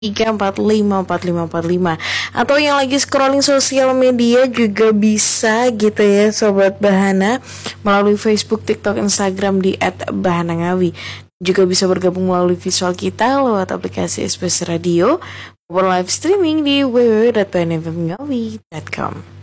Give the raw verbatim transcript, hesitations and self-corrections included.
tiga empat lima empat lima empat lima. Atau yang lagi scrolling sosial media juga bisa gitu ya Sobat Bahana, melalui Facebook, TikTok, Instagram di et bahana ngawi. Juga bisa bergabung melalui visual kita lewat aplikasi S B S Radio maupun live streaming di w w w dot bahana f m ngawi dot com.